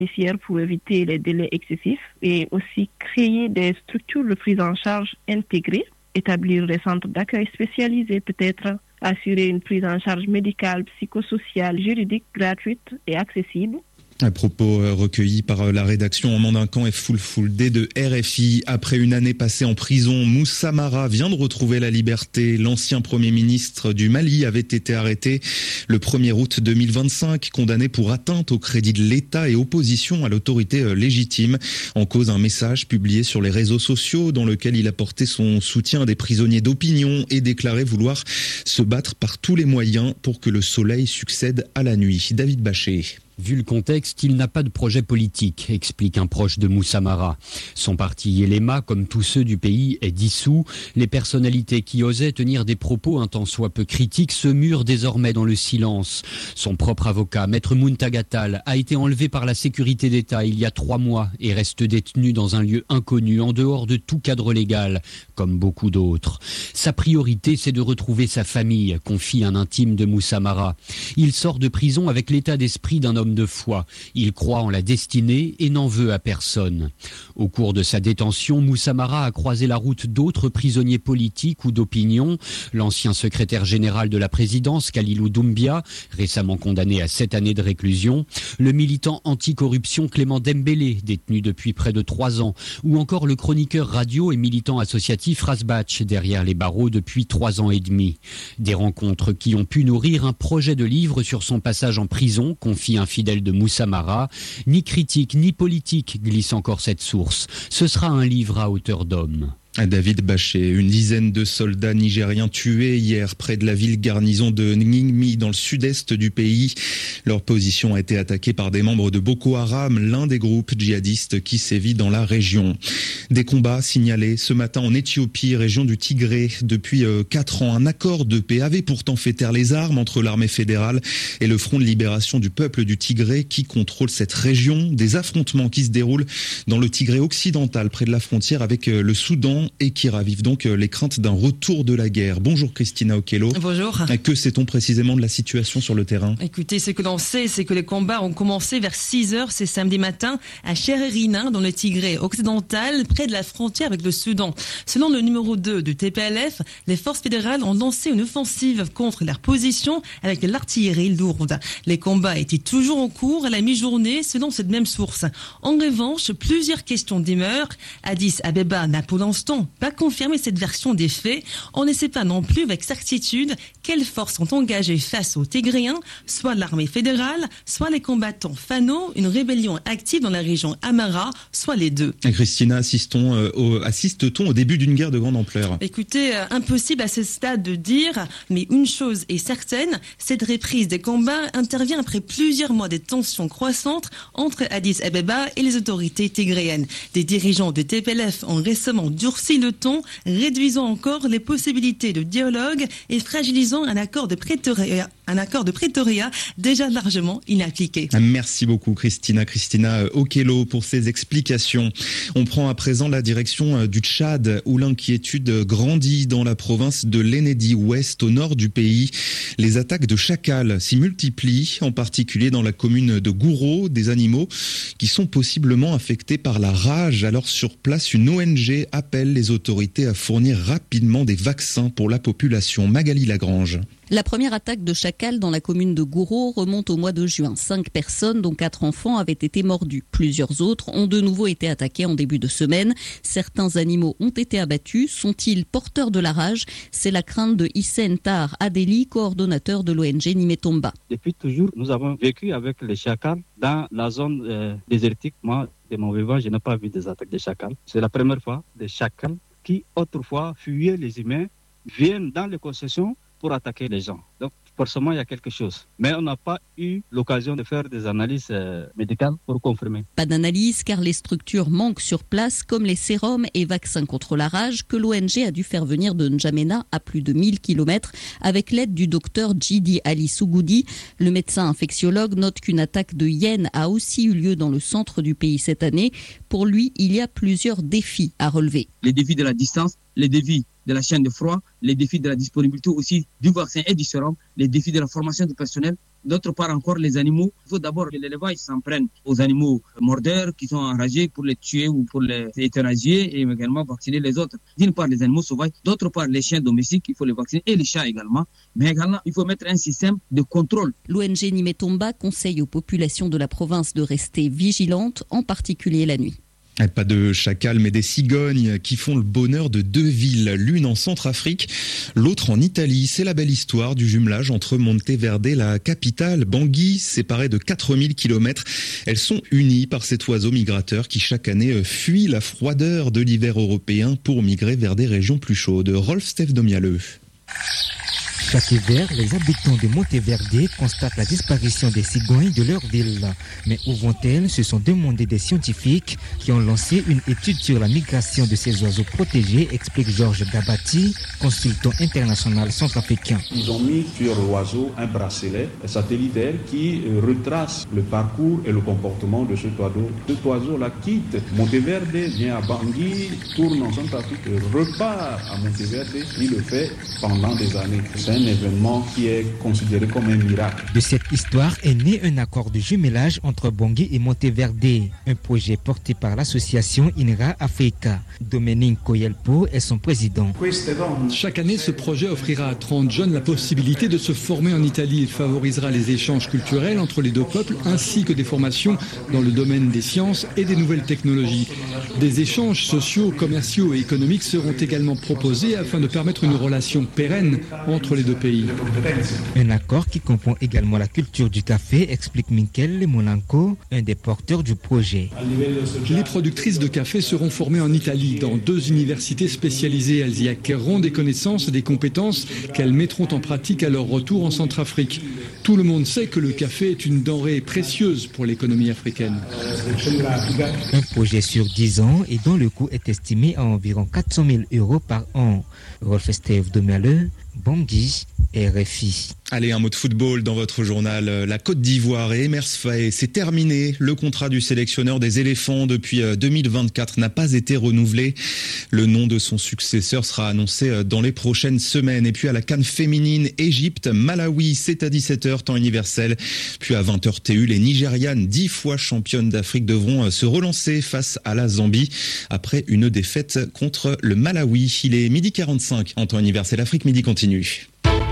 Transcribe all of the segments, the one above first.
judiciaire pour éviter les délais excessifs et aussi créer des structures de prise en charge intégrées, établir des centres d'accueil spécialisés peut-être, assurer une prise en charge médicale, psychosociale, juridique, gratuite et accessible. Un propos recueilli par la rédaction en Mandincan et Full Day de RFI. Après une année passée en prison, Moussa Mara vient de retrouver la liberté. L'ancien Premier ministre du Mali avait été arrêté le 1er août 2025, condamné pour atteinte au crédit de l'État et opposition à l'autorité légitime. En cause, un message publié sur les réseaux sociaux dans lequel il apportait son soutien à des prisonniers d'opinion et déclarait vouloir se battre par tous les moyens pour que le soleil succède à la nuit. David Bachet. Vu le contexte, il n'a pas de projet politique, explique un proche de Moussa Mara. Son parti Yelema, comme tous ceux du pays, est dissous. Les personnalités qui osaient tenir des propos un tant soit peu critiques se murent désormais dans le silence. Son propre avocat, Maître Muntagatal, a été enlevé par la sécurité d'État il y a 3 mois et reste détenu dans un lieu inconnu, en dehors de tout cadre légal, comme beaucoup d'autres. Sa priorité, c'est de retrouver sa famille, confie un intime de Moussa Mara. Il sort de prison avec l'état d'esprit d'un homme de foi. Il croit en la destinée et n'en veut à personne. Au cours de sa détention, Moussa Mara a croisé la route d'autres prisonniers politiques ou d'opinion. L'ancien secrétaire général de la présidence, Khalilou Doumbia, récemment condamné à 7 années de réclusion. Le militant anticorruption Clément Dembélé, détenu depuis près de 3 ans. Ou encore le chroniqueur radio et militant associatif Razbach, derrière les barreaux depuis 3 ans et demi. Des rencontres qui ont pu nourrir un projet de livre sur son passage en prison, confie un fidèle de Moussa Mara. Ni critique ni politique, glisse encore cette source. Ce sera un livre à hauteur d'homme. David Bachet, une dizaine de soldats nigériens tués hier près de la ville garnison de Ngingmi dans le sud-est du pays. Leur position a été attaquée par des membres de Boko Haram, l'un des groupes djihadistes qui sévit dans la région. Des combats signalés ce matin en Éthiopie, région du Tigré. Depuis 4 ans, un accord de paix avait pourtant fait taire les armes entre l'armée fédérale et le Front de libération du peuple du Tigré qui contrôle cette région. Des affrontements qui se déroulent dans le Tigré occidental près de la frontière avec le Soudan et qui ravivent donc les craintes d'un retour de la guerre. Bonjour Christina Okello. Bonjour. Que sait-on précisément de la situation sur le terrain ? Écoutez, ce que l'on sait, c'est que les combats ont commencé vers 6h ce samedi matin à Chererina, dans le Tigré occidental, près de la frontière avec le Soudan. Selon le numéro 2 du TPLF, les forces fédérales ont lancé une offensive contre leur position avec l'artillerie lourde. Les combats étaient toujours en cours à la mi-journée, selon cette même source. En revanche, plusieurs questions demeurent. Addis Abeba n'a pour l'instant pas confirmé cette version des faits. On ne sait pas non plus avec certitude quelles forces sont engagées face aux Tigréens, soit l'armée fédérale, soit les combattants Fano, une rébellion active dans la région Amara, soit les deux. Christina, assiste-t-on au début d'une guerre de grande ampleur ? Écoutez, impossible à ce stade de dire, mais une chose est certaine, cette reprise des combats intervient après plusieurs mois de tensions croissantes entre Addis Abeba et les autorités tigréennes. Des dirigeants du TPLF ont récemment durci le ton, réduisant encore les possibilités de dialogue et fragilisant un accord de Pretoria déjà largement inappliqué. Merci beaucoup Christina Okello pour ces explications. On prend à présent la direction du Tchad où l'inquiétude grandit dans la province de l'Ennedi Ouest au nord du pays. Les attaques de chacals s'y multiplient, en particulier dans la commune de Gouro, des animaux qui sont possiblement infectés par la rage. Alors sur place, une ONG appelle les autorités à fournir rapidement des vaccins pour la population. Magali Lagrange. La première attaque de chacal dans la commune de Gouro remonte au mois de juin. 5 personnes, dont 4 enfants, avaient été mordues. Plusieurs autres ont de nouveau été attaqués en début de semaine. Certains animaux ont été abattus. Sont-ils porteurs de la rage ? C'est la crainte de Hissène Tar Adeli, coordonnateur de l'ONG Nimetomba. Depuis toujours, nous avons vécu avec les chacals dans la zone désertique. Moi, de mon vivant, je n'ai pas vu des attaques de chacals. C'est la première fois des chacals qui, autrefois, fuyaient les humains, viennent dans les concessions pour attaquer les gens. Donc, forcément, il y a quelque chose. Mais on n'a pas eu l'occasion de faire des analyses médicales pour confirmer. Pas d'analyse car les structures manquent sur place, comme les sérums et vaccins contre la rage que l'ONG a dû faire venir de N'Djamena à plus de 1000 km avec l'aide du docteur Djidi Ali Sougoudi. Le médecin infectiologue note qu'une attaque de hyènes a aussi eu lieu dans le centre du pays cette année. Pour lui, il y a plusieurs défis à relever. Les défis de la distance, les défis de la chaîne de froid, les défis de la disponibilité aussi du vaccin et du sérum, les défis de la formation du personnel. D'autre part encore, les animaux. Il faut d'abord que l'élevage s'en prenne aux animaux mordeurs qui sont enragés pour les tuer ou pour les euthanasier et également vacciner les autres. D'une part, les animaux sauvages. D'autre part, les chiens domestiques, il faut les vacciner et les chats également. Mais également, il faut mettre un système de contrôle. L'ONG Nimetomba conseille aux populations de la province de rester vigilantes, en particulier la nuit. Pas de chacals, mais des cigognes qui font le bonheur de deux villes, l'une en Centrafrique, l'autre en Italie. C'est la belle histoire du jumelage entre Monteverde, la capitale, Bangui, séparée de 4000 km. Elles sont unies par cet oiseau migrateur qui chaque année fuit la froideur de l'hiver européen pour migrer vers des régions plus chaudes. Rolf Steph Domialeux. Chaque hiver, les habitants de Monteverde constatent la disparition des cigognes de leur ville. Mais où vont-elles? Se sont demandé des scientifiques qui ont lancé une étude sur la migration de ces oiseaux protégés, explique Georges Gabati, consultant international centrafricain. Ils ont mis sur l'oiseau un bracelet satellitaire qui retrace le parcours et le comportement de cet oiseau. Cet oiseau-là quitte Monteverde, vient à Bangui, tourne en Centrafrique, repart à Monteverde. Il le fait pendant des années. C'est un événement qui est considéré comme un miracle. De cette histoire est né un accord de jumelage entre Bangui et Monteverde, un projet porté par l'association INRA Africa. Dominique Koyelpo est son président. Chaque année, ce projet offrira à 30 jeunes la possibilité de se former en Italie. Il favorisera les échanges culturels entre les deux peuples ainsi que des formations dans le domaine des sciences et des nouvelles technologies. Des échanges sociaux, commerciaux et économiques seront également proposés afin de permettre une relation pérenne entre les deux pays. Un accord qui comprend également la culture du café, explique Michele Monaco, un des porteurs du projet. Les productrices de café seront formées en Italie dans 2 universités spécialisées. Elles y acquerront des connaissances et des compétences qu'elles mettront en pratique à leur retour en Centrafrique. Tout le monde sait que le café est une denrée précieuse pour l'économie africaine. Un projet sur 10 ans et dont le coût est estimé à environ 400 000 € par an. Rolf Steve Domialeux, Bangui, RFI. Allez, un mot de football dans votre journal. La Côte d'Ivoire et Emers Faé, c'est terminé. Le contrat du sélectionneur des éléphants depuis 2024 n'a pas été renouvelé. Le nom de son successeur sera annoncé dans les prochaines semaines. Et puis à la CAN féminine, Égypte, Malawi, c'est à 17h, temps universel. Puis à 20h TU, les Nigérianes, 10 fois championnes d'Afrique, devront se relancer face à la Zambie après une défaite contre le Malawi. Il est 12h45 en temps universel. Afrique Midi continue.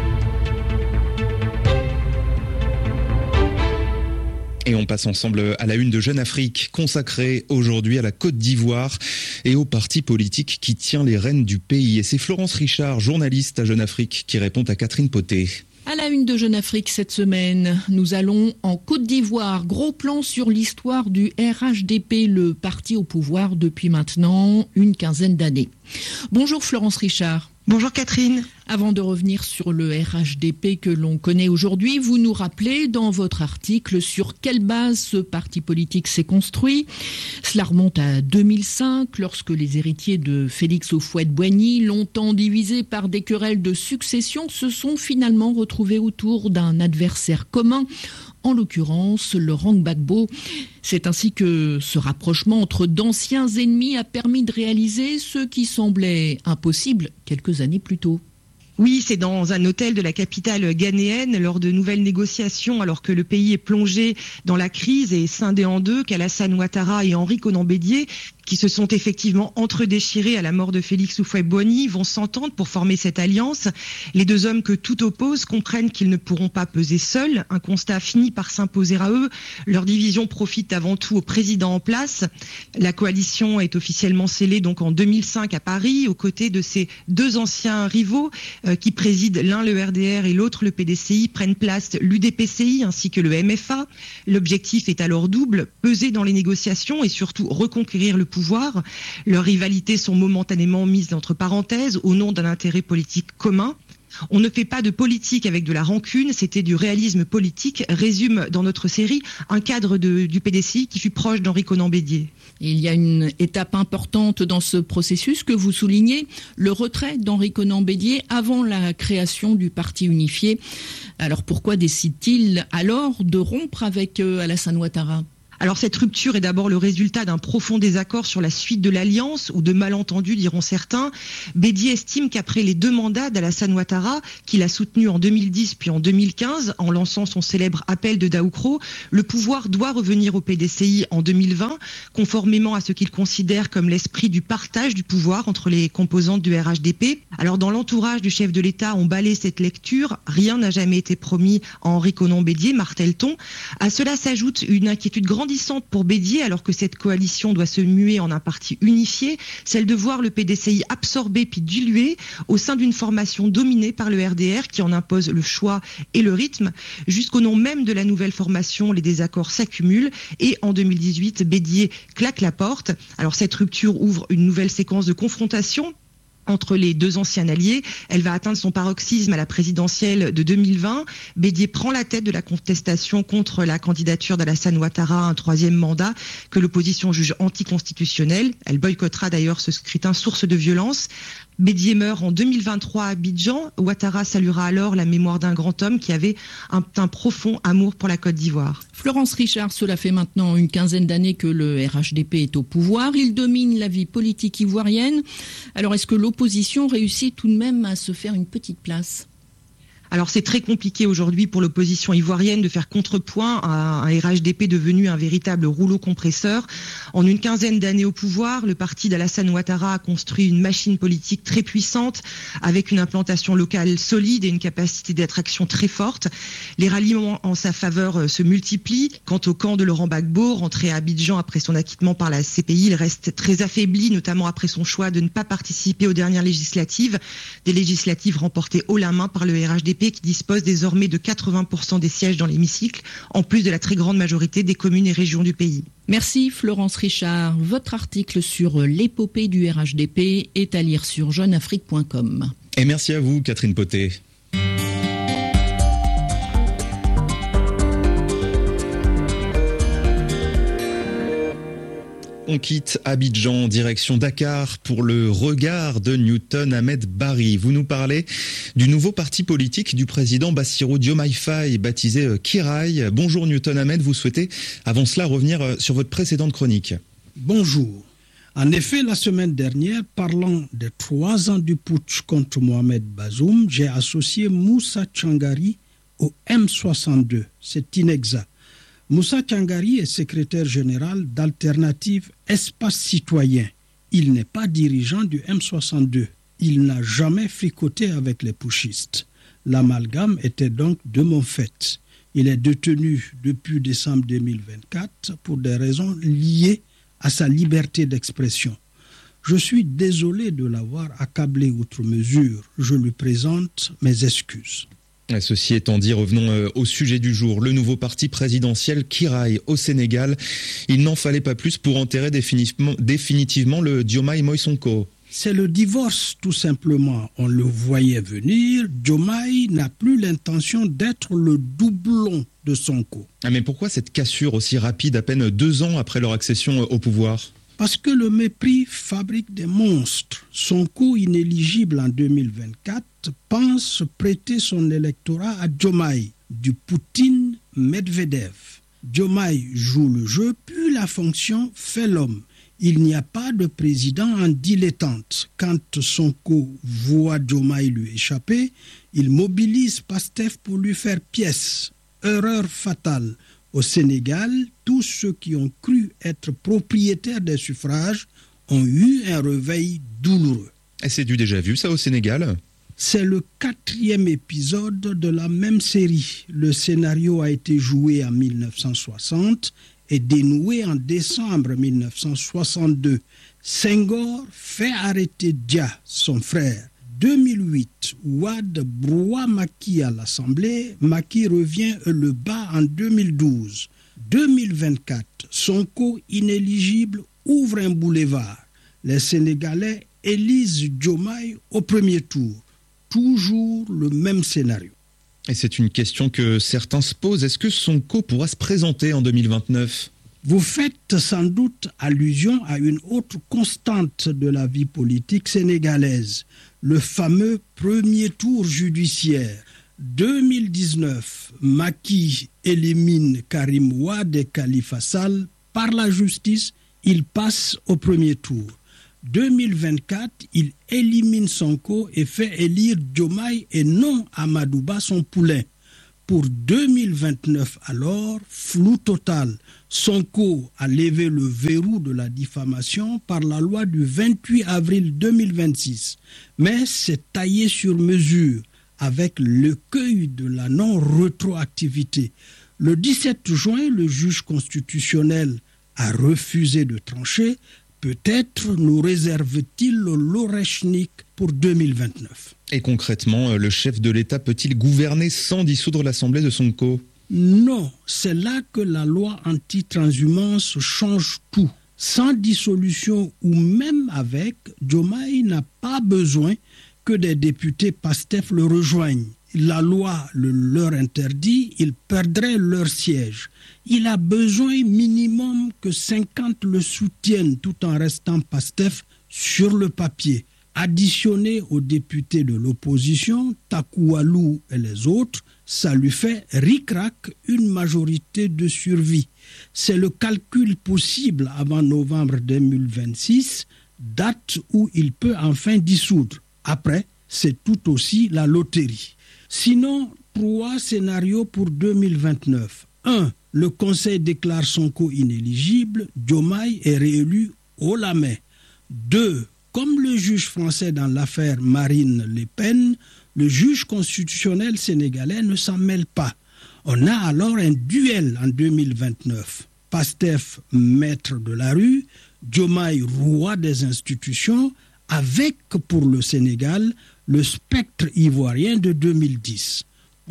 Et on passe ensemble à la une de Jeune Afrique, consacrée aujourd'hui à la Côte d'Ivoire et au parti politique qui tient les rênes du pays. Et c'est Florence Richard, journaliste à Jeune Afrique, qui répond à Catherine Poté. À la une de Jeune Afrique cette semaine, nous allons en Côte d'Ivoire. Gros plan sur l'histoire du RHDP, le parti au pouvoir depuis maintenant une quinzaine d'années. Bonjour Florence Richard. Bonjour Catherine. Avant de revenir sur le RHDP que l'on connaît aujourd'hui, vous nous rappelez dans votre article sur quelle base ce parti politique s'est construit. Cela remonte à 2005, lorsque les héritiers de Félix Houphouët-Boigny, longtemps divisés par des querelles de succession, se sont finalement retrouvés autour d'un adversaire commun, en l'occurrence Laurent Gbagbo. C'est ainsi que ce rapprochement entre d'anciens ennemis a permis de réaliser ce qui semblait impossible quelques années plus tôt. Oui, c'est dans un hôtel de la capitale ghanéenne, lors de nouvelles négociations, alors que le pays est plongé dans la crise et scindé en deux, qu'Alassane Ouattara et Henri Konan Bédié, qui se sont effectivement entredéchirés à la mort de Félix Houphouët-Boigny, vont s'entendre pour former cette alliance. Les deux hommes que tout oppose comprennent qu'ils ne pourront pas peser seuls. Un constat finit par s'imposer à eux. Leur division profite avant tout au président en place. La coalition est officiellement scellée donc en 2005 à Paris, aux côtés de ces deux anciens rivaux qui président l'un le RDR et l'autre le PDCI, prennent place l'UDPCI ainsi que le MFA. L'objectif est alors double, peser dans les négociations et surtout reconquérir le pouvoir. Leurs rivalités sont momentanément mises entre parenthèses au nom d'un intérêt politique commun. On ne fait pas de politique avec de la rancune, c'était du réalisme politique, résume dans notre série un cadre du PDCI qui fut proche d'Henri Konan Bédié. Il y a une étape importante dans ce processus que vous soulignez, le retrait d'Henri Konan Bédié avant la création du parti unifié. Alors pourquoi décide-t-il alors de rompre avec Alassane Ouattara ? Alors cette rupture est d'abord le résultat d'un profond désaccord sur la suite de l'alliance, ou de malentendus diront certains. Bédié estime qu'après les 2 mandats d'Alassane Ouattara, qu'il a soutenu en 2010 puis en 2015, en lançant son célèbre appel de Daoukro, le pouvoir doit revenir au PDCI en 2020, conformément à ce qu'il considère comme l'esprit du partage du pouvoir entre les composantes du RHDP. Alors dans l'entourage du chef de l'État, on balaie cette lecture. Rien n'a jamais été promis à Henri Konan Bédié, martèle-t-on. À cela s'ajoute une inquiétude grandissante pour Bédié, alors que cette coalition doit se muer en un parti unifié, celle de voir le PDCI absorbé puis dilué au sein d'une formation dominée par le RDR qui en impose le choix et le rythme. Jusqu'au nom même de la nouvelle formation, les désaccords s'accumulent et en 2018, Bédié claque la porte. Alors cette rupture ouvre une nouvelle séquence de confrontation entre les 2 anciens alliés. Elle va atteindre son paroxysme à la présidentielle de 2020. Bédié prend la tête de la contestation contre la candidature d'Alassane Ouattara à un 3e mandat que l'opposition juge anticonstitutionnel. Elle boycottera d'ailleurs ce scrutin source de violence. Bédié meurt en 2023 à Abidjan. Ouattara saluera alors la mémoire d'un grand homme qui avait un profond amour pour la Côte d'Ivoire. Florence Richard, cela fait maintenant une quinzaine d'années que le RHDP est au pouvoir. Il domine la vie politique ivoirienne. Alors est-ce que l'opposition réussit tout de même à se faire une petite place ? Alors c'est très compliqué aujourd'hui pour l'opposition ivoirienne de faire contrepoint à un RHDP devenu un véritable rouleau compresseur. En une quinzaine d'années au pouvoir, le parti d'Alassane Ouattara a construit une machine politique très puissante avec une implantation locale solide et une capacité d'attraction très forte. Les ralliements en sa faveur se multiplient. Quant au camp de Laurent Gbagbo, rentré à Abidjan après son acquittement par la CPI, il reste très affaibli, notamment après son choix de ne pas participer aux dernières législatives, des législatives remportées haut la main par le RHDP qui dispose désormais de 80% des sièges dans l'hémicycle, en plus de la très grande majorité des communes et régions du pays. Merci Florence Richard. Votre article sur l'épopée du RHDP est à lire sur jeuneafrique.com. Et merci à vous, Catherine Potet. On quitte Abidjan, direction Dakar pour le regard de Newton Ahmed Barry. Vous nous parlez du nouveau parti politique du président Bassirou Diomaye Faye, baptisé Kiraï. Bonjour Newton Ahmed, vous souhaitez avant cela revenir sur votre précédente chronique. Bonjour. En effet, la semaine dernière, parlant des 3 ans du putsch contre Mohamed Bazoum, j'ai associé Moussa Tchangari au M62. C'est inexact. Moussa Tchangari est secrétaire général d'Alternative Espace Citoyen. Il n'est pas dirigeant du M62. Il n'a jamais fricoté avec les putschistes. L'amalgame était donc de mon fait. Il est détenu depuis décembre 2024 pour des raisons liées à sa liberté d'expression. Je suis désolé de l'avoir accablé outre mesure. Je lui présente mes excuses. Ceci étant dit, revenons au sujet du jour. Le nouveau parti présidentiel Kiraï au Sénégal. Il n'en fallait pas plus pour enterrer définitivement le Diomaye Moïse Sonko. C'est le divorce, tout simplement. On le voyait venir. Diomaye n'a plus l'intention d'être le doublon de Sonko. Mais pourquoi cette cassure aussi rapide à peine 2 ans après leur accession au pouvoir ? Parce que le mépris fabrique des monstres. Sonko, inéligible en 2024, pense prêter son électorat à Diomaye, du Poutine Medvedev. Diomaye joue le jeu, puis la fonction fait l'homme. Il n'y a pas de président en dilettante. Quand Sonko voit Diomaye lui échapper, il mobilise Pastef pour lui faire pièce. Erreur fatale. Au Sénégal, tous ceux qui ont cru être propriétaires des suffrages ont eu un réveil douloureux. Et c'est du déjà vu, ça, au Sénégal ? C'est le 4e épisode de la même série. Le scénario a été joué en 1960 et dénoué en décembre 1962. Senghor fait arrêter Dia, son frère. 2008, Wade broie Macky à l'Assemblée. Macky revient le bat en 2012. 2024, Sonko inéligible ouvre un boulevard. Les Sénégalais élisent Diomaye au premier tour. Toujours le même scénario. Et c'est une question que certains se posent. Est-ce que Sonko pourra se présenter en 2029 ? Vous faites sans doute allusion à une autre constante de la vie politique sénégalaise, le fameux premier tour judiciaire. 2019, Macky élimine Karim Wade et Khalifa Sall par la justice, il passe au premier tour. 2024, il élimine Sonko et fait élire Diomaye et non Amadouba, son poulain. Pour 2029 alors, flou total. Sonko a levé le verrou de la diffamation par la loi du 28 avril 2026. Mais c'est taillé sur mesure avec l'écueil de la non-rétroactivité. Le 17 juin, le juge constitutionnel a refusé de trancher. Peut-être nous réserve-t-il l'Orechnik pour 2029. Et concrètement, le chef de l'État peut-il gouverner sans dissoudre l'Assemblée de Sonko ? Non, c'est là que la loi anti-transhumance change tout. Sans dissolution ou même avec, Diomaye n'a pas besoin que des députés PASTEF le rejoignent. La loi le leur interdit, ils perdraient leur siège. Il a besoin minimum que 50 le soutiennent tout en restant PASTEF sur le papier. Additionné aux députés de l'opposition, Takoualou et les autres, ça lui fait ric-rac une majorité de survie. C'est le calcul possible avant novembre 2026, date où il peut enfin dissoudre. Après, c'est tout aussi la loterie. Sinon, 3 scénarios pour 2029. 1. Le Conseil déclare Sonko inéligible, Diomaye est réélu haut la main. 2. Comme le juge français dans l'affaire Marine Le Pen, le juge constitutionnel sénégalais ne s'en mêle pas. On a alors un duel en 2029. Pastef, maître de la rue, Diomaye, roi des institutions, avec, pour le Sénégal, le spectre ivoirien de 2010.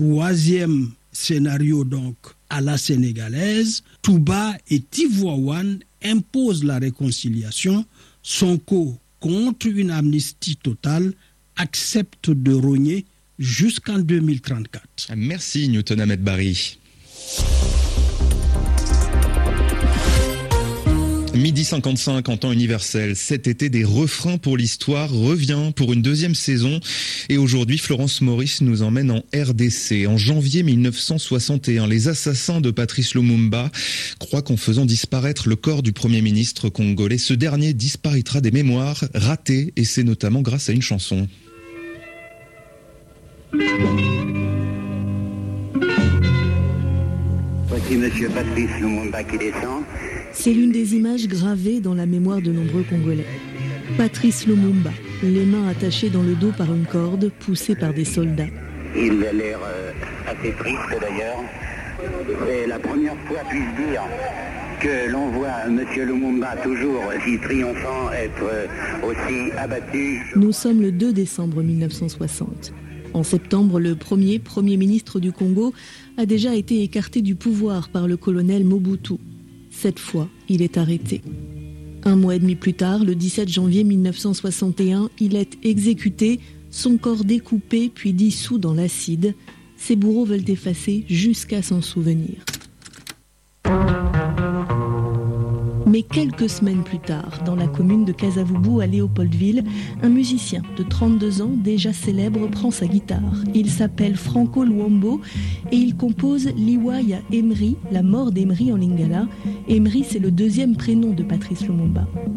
3e scénario donc à la sénégalaise, Touba et Tivaouane imposent la réconciliation. Sonko, contre une amnistie totale, accepte de rogner jusqu'en 2034. Merci Newton Ahmed Barry. 12h55 en temps universel. Cet été, des refrains pour l'histoire revient pour une 2e saison. Et aujourd'hui, Florence Maurice nous emmène en RDC. En janvier 1961, les assassins de Patrice Lumumba croient qu'en faisant disparaître le corps du Premier ministre congolais, ce dernier disparaîtra des mémoires ratées. Et c'est notamment grâce à une chanson. Voici Monsieur Patrice Lumumba qui descend. C'est l'une des images gravées dans la mémoire de nombreux Congolais. Patrice Lumumba, les mains attachées dans le dos par une corde, poussé par des soldats. Il a l'air assez triste d'ailleurs. C'est la première fois, puis-je dire, que l'on voit Monsieur Lumumba toujours si triomphant être aussi abattu. Nous sommes le 2 décembre 1960. En septembre, le premier ministre du Congo a déjà été écarté du pouvoir par le colonel Mobutu. Cette fois, il est arrêté. 1 mois et demi plus tard, le 17 janvier 1961, il est exécuté, son corps découpé puis dissous dans l'acide. Ses bourreaux veulent effacer jusqu'à s'en souvenir. Mais quelques semaines plus tard, dans la commune de Kasavubu à Léopoldville, un musicien de 32 ans, déjà célèbre, prend sa guitare. Il s'appelle Franco Luambo et il compose Liwaya Emery, la mort d'Emery en lingala. Emery, c'est le 2e prénom de Patrice Lumumba.